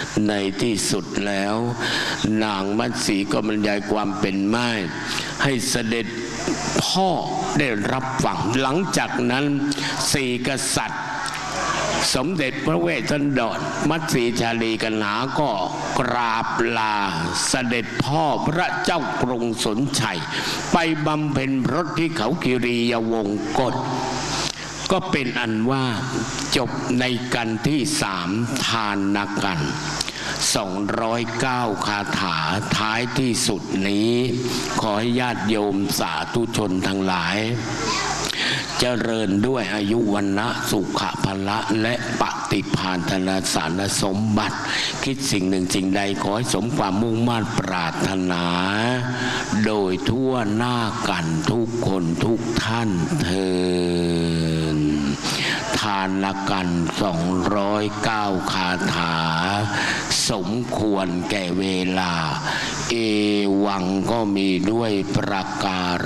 ในที่สุดแล้วนางมัตสีก็บรรยายความเป็นม่ายให้เสด็จพ่อได้รับฟังหลังจากนั้นสี่กษัตริย์สมเด็จพระเวสสันดรมัตสีชาลีกันหาก็กราบลาเสด็จพ่อพระเจ้ากรุงสนชัยไปบำเพ็ญพรตที่เขาคิรียวงกฏก็เป็นอันว่าจบในกันที่3ทานกัน209คาถาท้ายที่สุดนี้ขอให้ญาติโยมสาธุชนทั้งหลายเจริญด้วยอายุวรรณะสุขภละและปฏิภาณธนสารสมบัติคิดสิ่งหนึ่งสิ่งใดขอให้สมความมุ่งมั่นปรารถนาโดยทั่วหน้ากันทุกคนทุกท่านเถิดทานกัน209คาถาสมควรแก่เวลาเอวังก็มีด้วยประการ